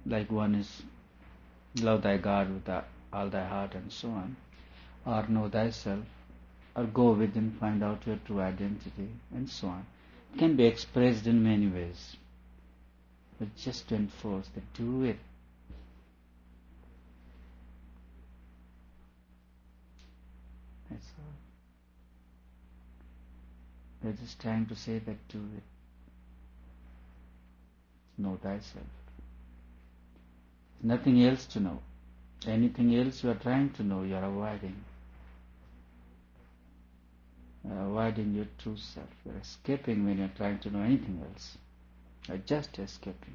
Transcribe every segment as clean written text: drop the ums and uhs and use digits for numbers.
like one is love thy God with all thy heart and so on, or know thyself, or go within, find out your true identity, and so on. It can be expressed in many ways, but just to enforce that, do it. That's all. We're just trying to say that, do it. Know thyself. Nothing else to know. Anything else you are trying to know, you are avoiding. You are avoiding your true self. You are escaping when you are trying to know anything else. You are just escaping.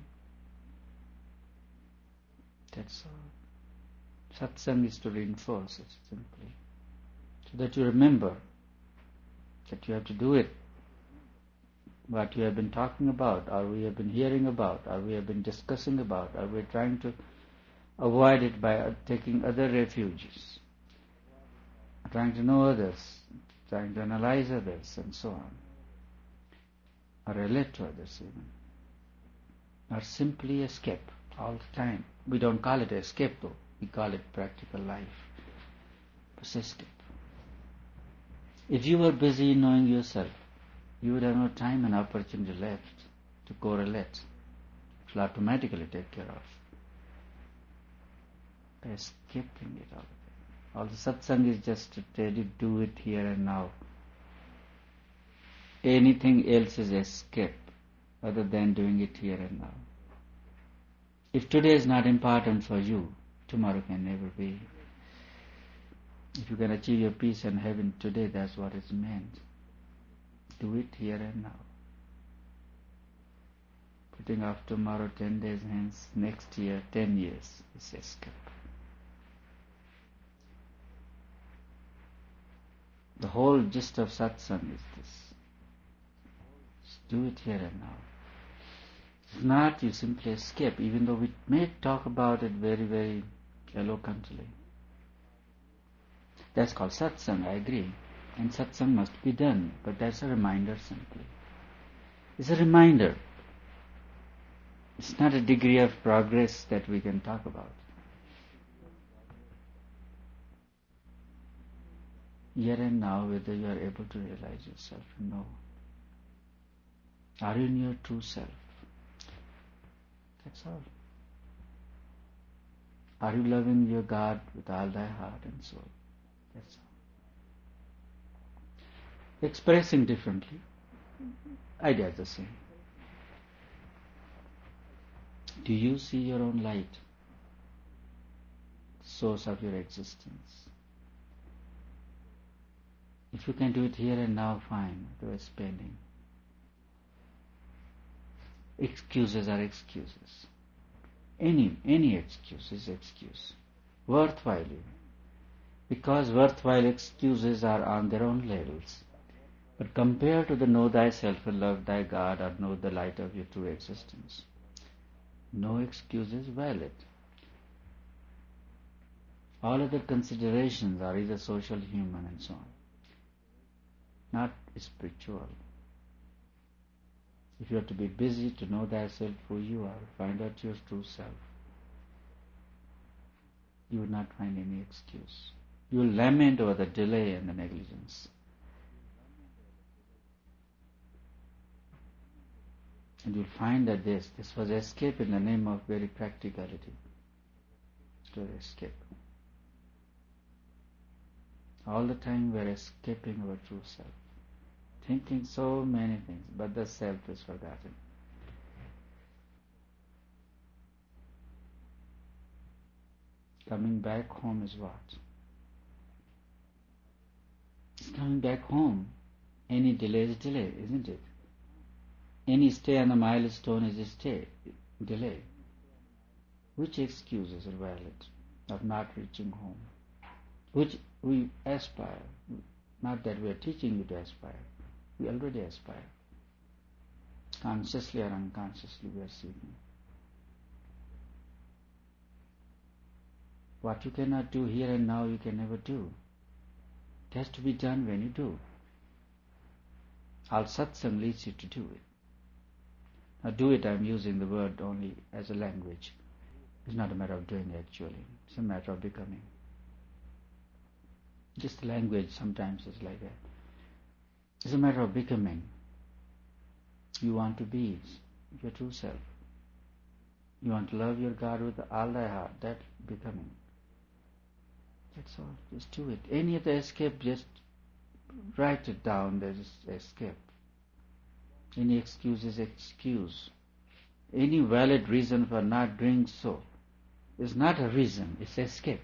That's all. Satsang is to reinforce it simply, so that you remember that you have to do it. What you have been talking about, or we have been hearing about, or we have been discussing about, or we are trying to avoid it by taking other refuges, trying to know others, trying to analyze others, and so on, or relate to others even, or simply escape all the time. We don't call it escape though, we call it practical life. It's escape. If you were busy in knowing yourself, you would have no time and opportunity left to correlate. It will automatically take care of. By escaping it all. All the satsang is just to tell you, do it here and now. Anything else is escape other than doing it here and now. If today is not important for you, tomorrow can never be. If you can achieve your peace and heaven today, that's what is meant. Do it here and now. Putting off tomorrow, 10 days hence, next year, 10 years is escape. The whole gist of satsang is this. Just do it here and now. If not, you simply escape, even though we may talk about it very, very eloquently. That's called satsang, I agree. And satsang must be done, but that's a reminder simply. It's a reminder. It's not a degree of progress that we can talk about. Here and now, whether you are able to realize yourself or no. Are you in your true self? That's all. Are you loving your God with all thy heart and soul? That's all. Expressing differently, idea is the same. Do you see your own light, source of your existence? If you can do it here and now, fine, otherwise spending. Excuses are excuses. Any excuse is excuse. Worthwhile even. Because worthwhile excuses are on their own levels. But compared to the know thyself and love thy God, or know the light of your true existence, no excuse is valid. All other considerations are either social, human, and so on, not spiritual. If you are to be busy to know thyself who you are, find out your true self, you will not find any excuse. You will lament over the delay and the negligence. And you'll find that this was escape in the name of very practicality. To escape. All the time we are escaping our true self, thinking so many things, but the self is forgotten. Coming back home is what? It's coming back home. Any delay is delay, isn't it? Any stay on the milestone is a delay. Which excuses are valid of not reaching home? Which we aspire. Not that we are teaching you to aspire. We already aspire. Consciously or unconsciously we are seeking. What you cannot do here and now, you can never do. It has to be done when you do. All satsang leads you to do it. Now do it, I'm using the word only as a language. It's not a matter of doing actually. It's a matter of becoming. Just language sometimes is like that. It's a matter of becoming. You want to be your true self. You want to love your God with all thy heart. That's becoming. That's all. Just do it. Any other escape, just write it down. There is escape. Any excuse is excuse. Any valid reason for not doing so is not a reason. It's escape.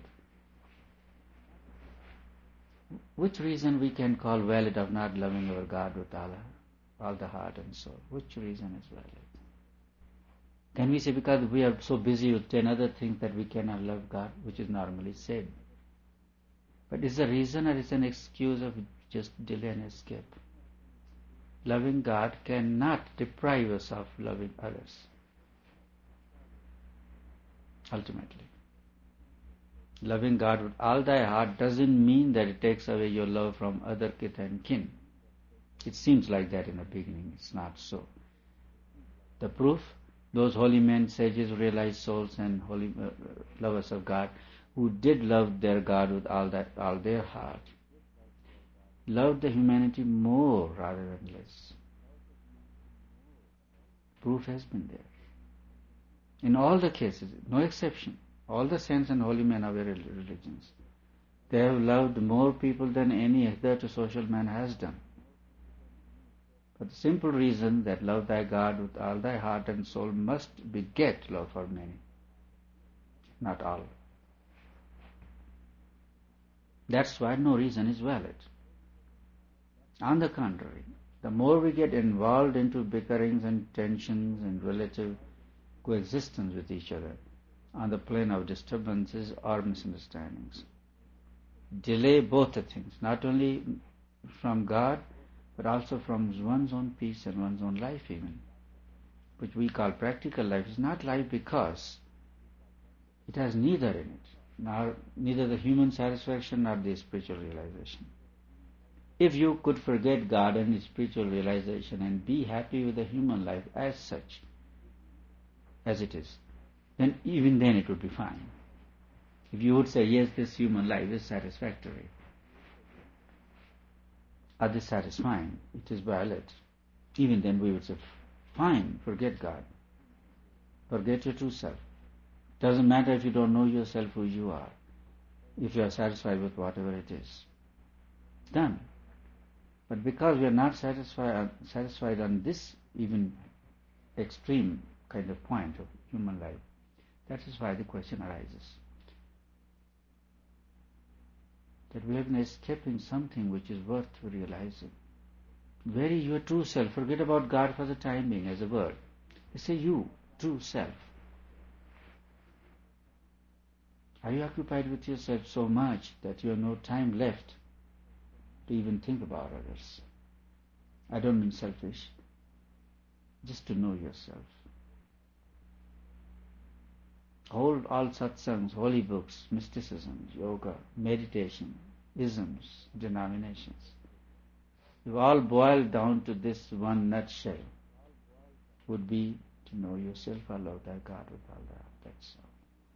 Which reason we can call valid of not loving our God with all the heart and soul? Which reason is valid? Can we say because we are so busy with 10 other things that we cannot love God, which is normally said? But is a reason or is an excuse of just delay and escape? Loving God cannot deprive us of loving others. Ultimately. Loving God with all thy heart doesn't mean that it takes away your love from other kith and kin. It seems like that in the beginning. It's not so. The proof, those holy men, sages, realized souls and holy lovers of God who did love their God with all their heart, loved the humanity more rather than less. Proof has been there. In all the cases, no exception, all the saints and holy men of their religions, they have loved more people than any other social man has done. For the simple reason that love thy God with all thy heart and soul must beget love for many, not all. That's why no reason is valid. On the contrary, the more we get involved into bickerings and tensions and relative coexistence with each other on the plane of disturbances or misunderstandings, delay both the things, not only from God, but also from one's own peace and one's own life even, which we call practical life. Is not life because it has neither in it, neither the human satisfaction nor the spiritual realization. If you could forget God and His spiritual realization and be happy with the human life as such, as it is, then even then it would be fine. If you would say, yes, this human life is satisfactory, or this satisfying, it is valid, even then we would say, fine, forget God. Forget your true self. Doesn't matter if you don't know yourself who you are, if you are satisfied with whatever it is. Done. But because we are not satisfied on this even extreme kind of point of human life, that is why the question arises. That we have been escaping something which is worth realizing. Very your true self. Forget about God for the time being as a word. They say you, true self. Are you occupied with yourself so much that you have no time left to even think about others? I don't mean selfish, just to know yourself. Hold all satsangs, holy books, mysticism, yoga, meditation, isms, denominations. If all boiled down to this one nutshell, would be to know yourself or love thy God with all thy heart. That's all.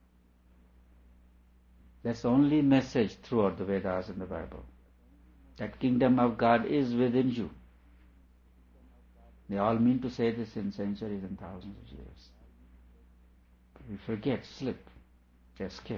That's the only message throughout the Vedas and the Bible. That kingdom of God is within you. They all mean to say this in centuries and thousands of years. But we forget, slip, escape.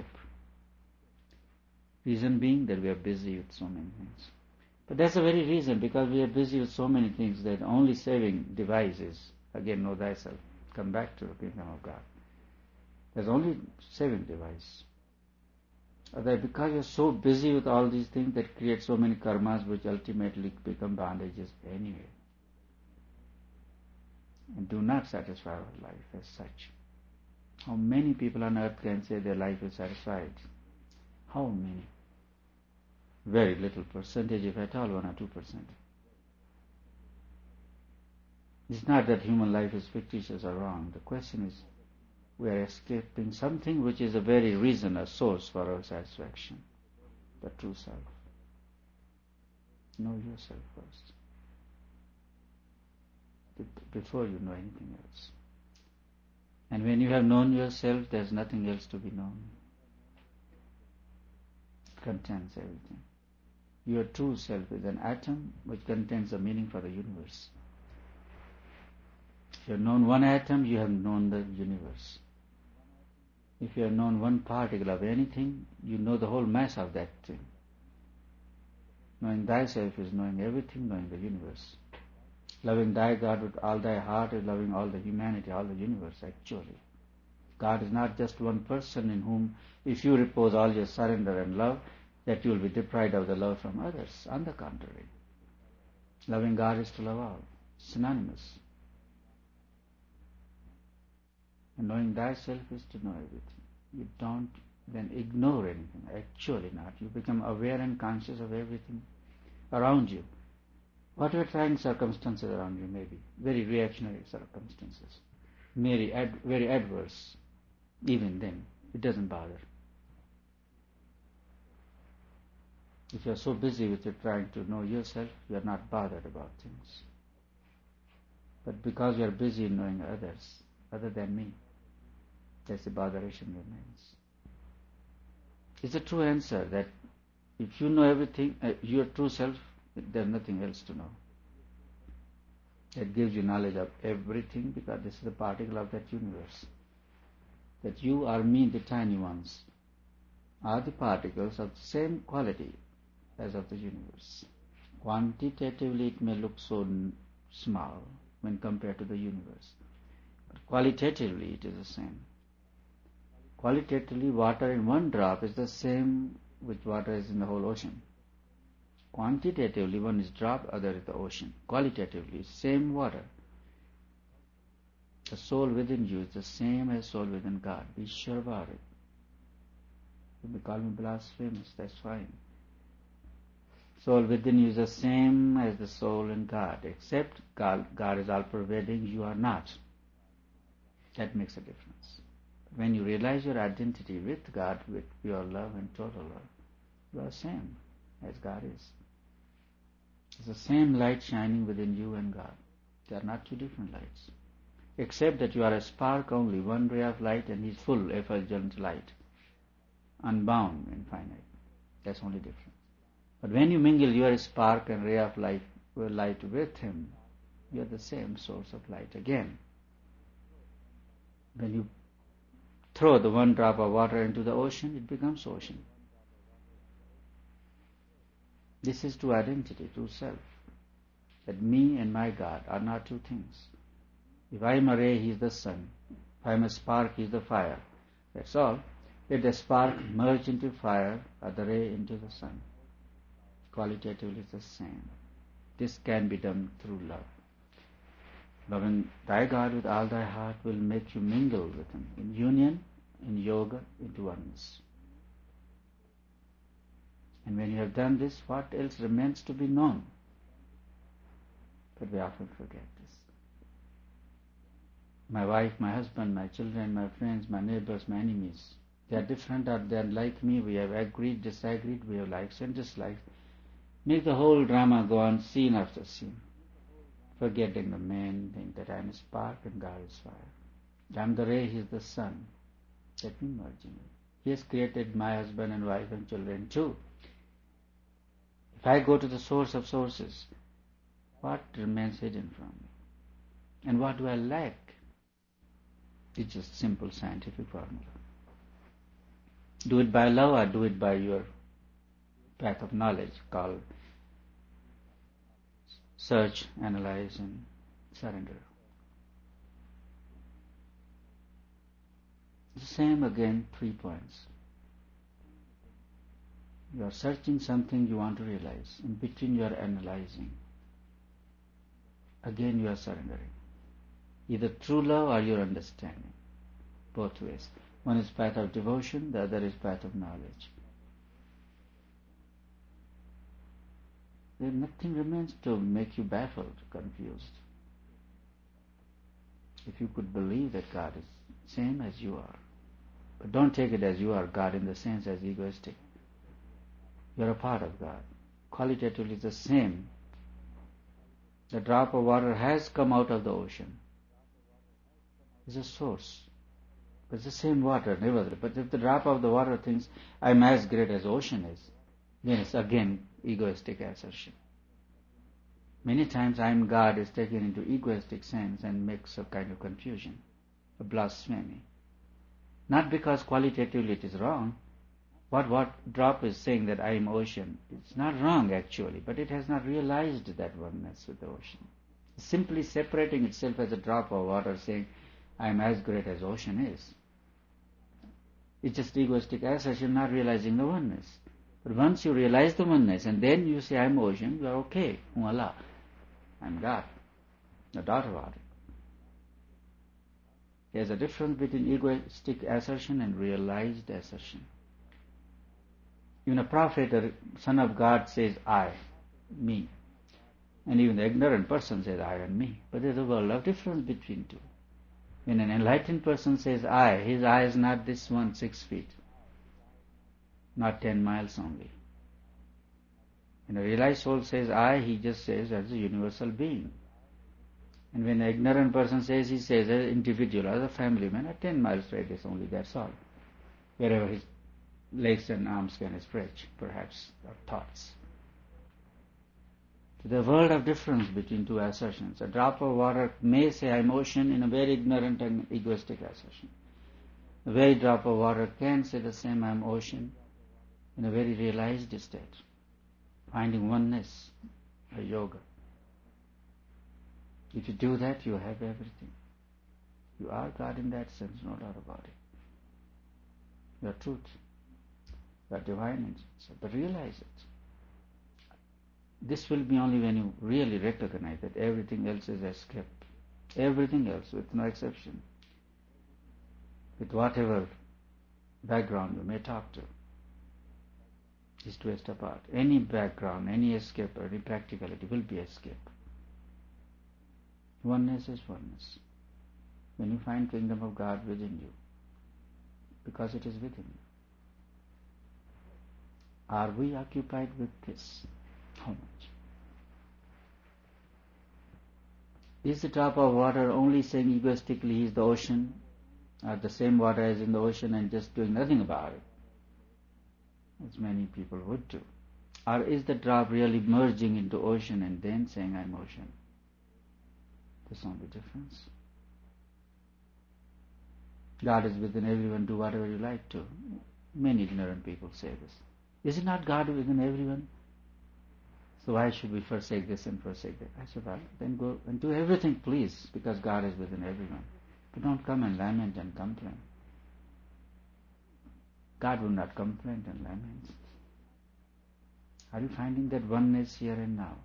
Reason being that we are busy with so many things. But that's the very reason, because we are busy with so many things, that only saving device is, again, know thyself. Come back to the kingdom of God. There's only saving device. Otherwise, because you're so busy with all these things that create so many karmas which ultimately become bondages anyway. And do not satisfy our life as such. How many people on earth can say their life is satisfied? How many? Very little percentage, if at all, 1 or 2%. It's not that human life is fictitious or wrong. The question is, we are escaping something which is a very reason, a source for our satisfaction. The true self. Know yourself first, before you know anything else. And when you have known yourself, there's nothing else to be known. It contains everything. Your true self is an atom which contains the meaning for the universe. If you have known one atom, you have known the universe. If you have known one particle of anything, you know the whole mass of that thing. Knowing thyself is knowing everything, knowing the universe. Loving thy God with all thy heart is loving all the humanity, all the universe actually. God is not just one person in whom, if you repose all your surrender and love, that you will be deprived of the love from others. On the contrary, loving God is to love all, synonymous. And knowing thyself is to know everything. You don't then ignore anything, actually not. You become aware and conscious of everything around you. Whatever trying circumstances around you may be, very reactionary circumstances, very adverse, even then, it doesn't bother. If you are so busy with trying to know yourself, you are not bothered about things. But because you are busy in knowing others, other than me, that's the botheration remains. It's a true answer that if you know everything, your true self, there's nothing else to know. That gives you knowledge of everything, because this is a particle of that universe. That you are me, the tiny ones, are the particles of the same quality as of the universe. Quantitatively it may look so small when compared to the universe, but qualitatively it is the same. Qualitatively, water in one drop is the same with water is in the whole ocean. Quantitatively, one is drop, other is the ocean. Qualitatively, same water. The soul within you is the same as soul within God. Be sure about it. You may call me blasphemous, that's fine. Soul within you is the same as the soul in God, except God is all-pervading, you are not. That makes a difference. When you realize your identity with God, with pure love and total love, you are the same as God is. It's the same light shining within you and God. They are not two different lights. Except that you are a spark only, one ray of light, and He is full, effulgent light, unbound, infinite. That's only different. But when you mingle your spark and ray of light with Him, you are the same source of light again. When you throw the one drop of water into the ocean, it becomes ocean. This is true identity, true self. That me and my God are not two things. If I am a ray, He is the sun. If I am a spark, He is the fire. That's all. Let the spark merge into fire, or the ray into the sun. Qualitatively it's the same. This can be done through love. Loving thy God with all thy heart will make you mingle with Him in union, in yoga, into oneness. And when you have done this, what else remains to be known? But we often forget this. My wife, my husband, my children, my friends, my neighbors, my enemies, they are different or they are like me. We have agreed, disagreed, we have likes and dislikes. Make the whole drama go on scene after scene, forgetting the main thing, that I am a spark and God is fire. I am the ray, He is the sun. Let me merge in it. He has created my husband and wife and children too. If I go to the source of sources, what remains hidden from me? And what do I lack? It's just simple scientific formula. Do it by love or do it by your path of knowledge called search, analyze, and surrender. The same again, 3 points. You are searching something you want to realize. In between you are analyzing. Again you are surrendering. Either true love or your understanding. Both ways. One is path of devotion, the other is path of knowledge. Then nothing remains to make you baffled, confused. If you could believe that God is same as you are, but don't take it as you are God in the sense as egoistic. You are a part of God. Qualitatively the same. The drop of water has come out of the ocean. It's a source. But it's the same water, nevertheless. But if the drop of the water thinks, I'm as great as ocean is, then it's again egoistic assertion. Many times I am God is taken into egoistic sense and makes a kind of confusion, a blasphemy. Not because qualitatively it is wrong. What drop is saying that I am ocean, it's not wrong actually, but it has not realized that oneness with the ocean. It's simply separating itself as a drop of water saying, I am as great as ocean is. It's just egoistic assertion, not realizing the oneness. But once you realize the oneness and then you say, I am ocean, you are okay. Allah, I am God, no doubt about it. There's a difference between egoistic assertion and realized assertion. Even a prophet, a son of God says, I, me. And even the ignorant person says, I and me. But there's a world of difference between two. When an enlightened person says I, his I is not this one 6 feet, not 10 miles only. When a realized soul says I, he just says as a universal being. And when an ignorant person says, he says as an individual, as a family man, at 10 miles radius only, that's all. Wherever his legs and arms can stretch, perhaps, or thoughts. The world of difference between two assertions. A drop of water may say I am ocean in a very ignorant and egoistic assertion. A very drop of water can say the same I am ocean in a very realized state. Finding oneness, a yoga. If you do that, you have everything. You are God in that sense, no doubt about it. You are truth. You are divine in sense. But realize it. This will be only when you really recognize that everything else is escape. Everything else, with no exception. With whatever background you may talk to, is twist apart. Any background, any escape, or any practicality will be escape. Oneness is oneness. When you find kingdom of God within you, because it is within you. Are we occupied with this? How much? Is the drop of water only saying egoistically he is the ocean, or the same water as in the ocean and just doing nothing about it, as many people would do? Or is the drop really merging into ocean and then saying I am ocean? There's only difference. God is within everyone, do whatever you like to. Many ignorant people say this. Is it not God within everyone? So why should we forsake this and forsake that? I said, well, then go and do everything, please, because God is within everyone. But don't come and lament and complain. God will not complain and lament. Are you finding that oneness here and now?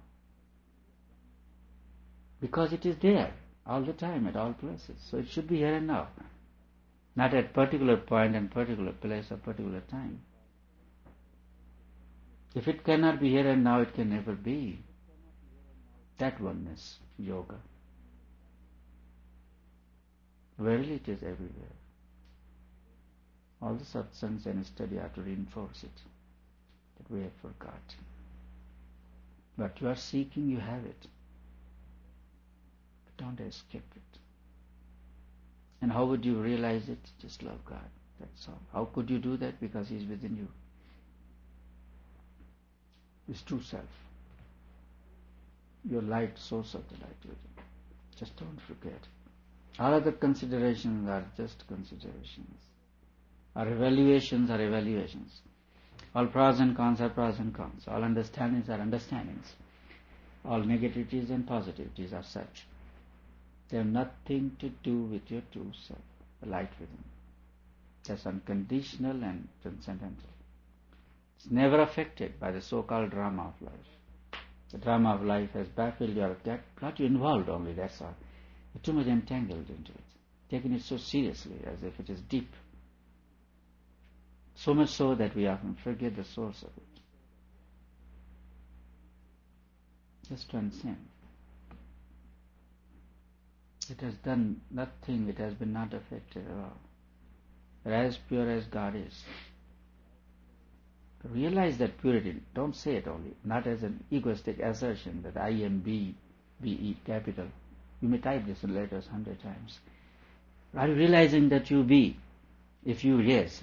Because it is there all the time, at all places. So it should be here and now. Not at particular point and particular place or particular time. If it cannot be here and now, it can never be. That oneness, yoga. Verily it is everywhere. All the satsangs and study are to reinforce it, that we have forgotten. But you are seeking, you have it. But don't escape it. And how would you realize it? Just love God, that's all. How could you do that? Because He is within you. His true self. Your light, source of the light within. Just don't forget. All other considerations are just considerations. Our evaluations are evaluations. All pros and cons are pros and cons. All understandings are understandings. All negativities and positivities are such. They have nothing to do with your true self, the light within. That's unconditional and transcendental. It's never affected by the so-called drama of life. The drama of life has baffled you, got you involved only, that's all. You're too much entangled into it, taking it so seriously as if it is deep. So much so that we often forget the source of it. Just transcend. It has done nothing, it has been not affected at all. But as pure as God is. Realize that purity, don't say it only, not as an egoistic assertion that I am B-E capital. You may type this in letters 100 times. Are you realizing that you be? If you, yes,